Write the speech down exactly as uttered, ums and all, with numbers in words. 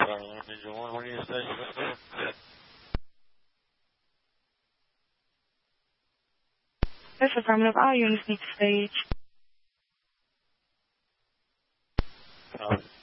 one, what do you say? This is affirmative. All units need to stage. Um,